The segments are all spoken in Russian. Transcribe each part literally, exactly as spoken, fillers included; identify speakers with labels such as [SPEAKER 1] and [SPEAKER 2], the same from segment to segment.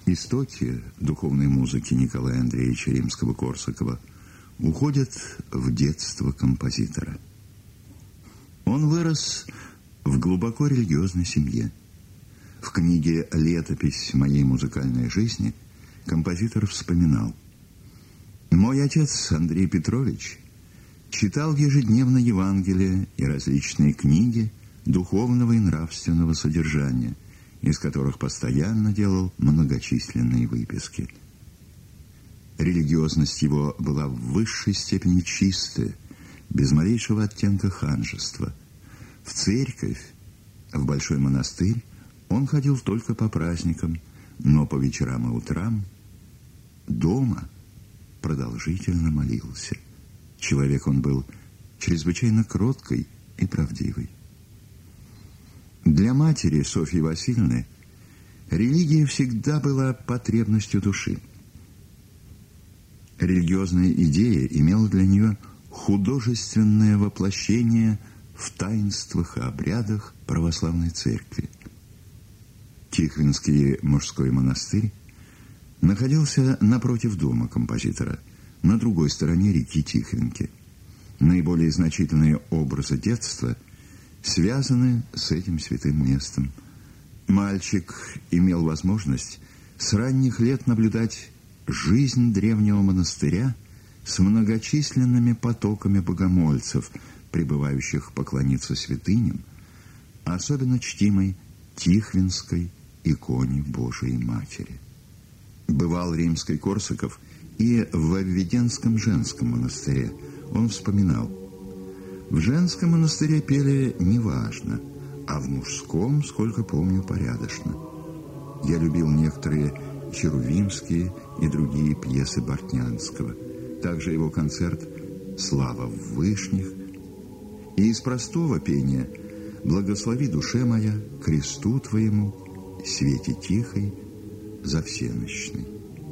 [SPEAKER 1] Истоки духовной музыки Николая Андреевича Римского-Корсакова уходят в детство композитора. Он вырос в глубоко религиозной семье. В книге «Летопись моей музыкальной жизни» композитор вспоминал: «Мой отец Андрей Петрович читал ежедневно Евангелие и различные книги духовного и нравственного содержания, из которых постоянно делал многочисленные выписки. Религиозность его была в высшей степени чистая, без малейшего оттенка ханжества. В церковь, в большой монастырь он ходил только по праздникам, но по вечерам и утрам дома продолжительно молился. Человек он был чрезвычайно кроткой и правдивой. Для матери Софьи Васильевны религия всегда была потребностью души. Религиозная идея имела для нее художественное воплощение в таинствах и обрядах православной церкви. Тихвинский мужской монастырь находился напротив дома композитора, на другой стороне реки Тихвинки. Наиболее значительные образы детства связаны с этим святым местом. Мальчик имел возможность с ранних лет наблюдать жизнь древнего монастыря с многочисленными потоками богомольцев, прибывающих поклониться святыням, особенно чтимой Тихвинской иконе Божией Матери. Бывал Римский-Корсаков и в Введенском женском монастыре. Он вспоминал: в женском монастыре пели неважно, а в мужском, сколько помню, порядочно. Я любил некоторые херувимские и другие пьесы Бортнянского, также его концерт «Слава в вышних», и из простого пения «Благослови, душе моя, кресту твоему, свете тихой, за всенощный».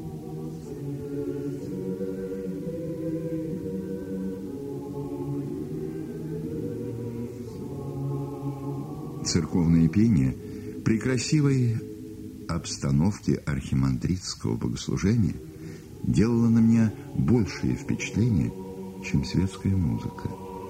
[SPEAKER 1] Церковное пение при красивой обстановке архимандритского богослужения делало на меня большее впечатление, чем светская музыка.